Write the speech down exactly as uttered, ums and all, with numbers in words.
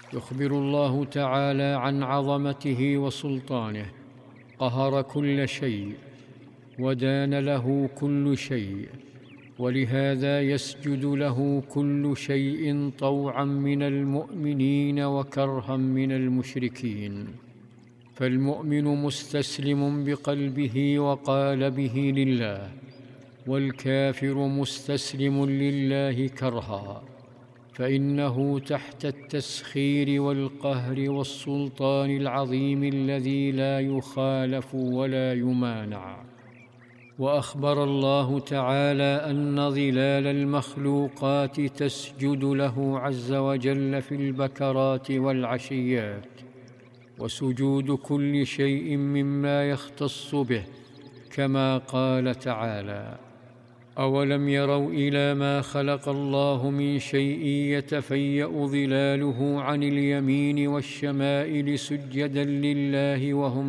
يخبر الله تعالى عن عظمته وسلطانه. قهر كل شيء ودان له كل شيء، ولهذا يسجد له كل شيء طوعا من المؤمنين وكرها من المشركين. فالمؤمن مستسلم بقلبه وقالبه لله، والكافر مستسلم لله كرها، فإنه تحت التسخير والقهر والسلطان العظيم الذي لا يخالف ولا يمانع. وأخبر الله تعالى أن ظلال المخلوقات تسجد له عز وجل في البكرات والعشيات، وسجود كل شيء مما يختص به، كما قال تعالى: أولم يروا إلى ما خلق الله من شيء يتفيأ ظلاله عن اليمين والشمائل سجدا لله وهم